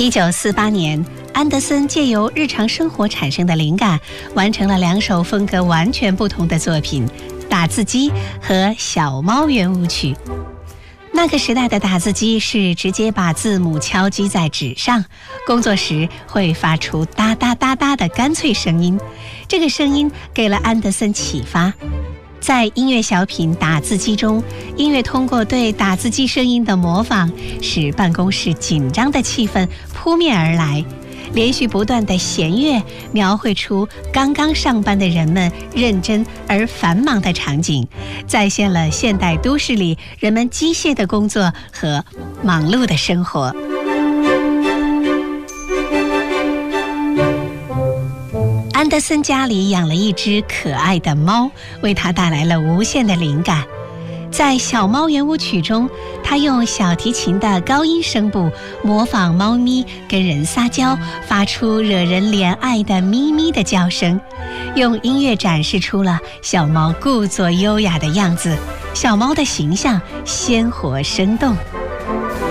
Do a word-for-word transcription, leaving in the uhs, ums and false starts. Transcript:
一九四八年，安德森借由日常生活产生的灵感，完成了两首风格完全不同的作品《打字机》和《小猫圆舞曲》。那个时代的打字机是直接把字母敲击在纸上，工作时会发出哒哒哒哒的干脆声音。这个声音给了安德森启发。在音乐小品《打字机》中，音乐通过对打字机声音的模仿，使办公室紧张的气氛扑面而来。连续不断的弦乐描绘出刚刚上班的人们认真而繁忙的场景，再现了现代都市里人们机械的工作和忙碌的生活。安德森家里养了一只可爱的猫，为他带来了无限的灵感。在《小猫圆舞曲》中，他用小提琴的高音声部模仿猫咪跟人撒娇，发出惹人怜爱的咪咪的叫声，用音乐展示出了小猫故作优雅的样子，小猫的形象鲜活生动。